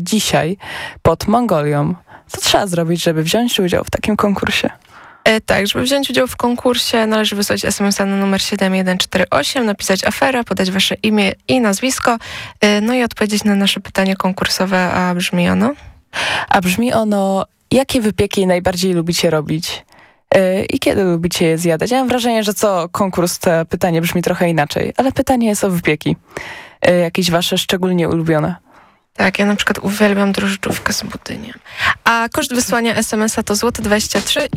dzisiaj pod Mongolią. Co trzeba zrobić, żeby wziąć udział w takim konkursie? Tak, żeby wziąć udział w konkursie należy wysłać SMS-a na numer 7148, napisać afera, podać wasze imię i nazwisko, no i odpowiedzieć na nasze pytanie konkursowe, a brzmi ono, jakie wypieki najbardziej lubicie robić? I kiedy lubicie je zjadać? Ja mam wrażenie, że co konkurs to pytanie brzmi trochę inaczej, ale pytanie jest o wypieki. Jakieś wasze szczególnie ulubione? Tak, ja na przykład uwielbiam drożdżówkę z budyniem. A koszt wysłania SMS-a to złoty 23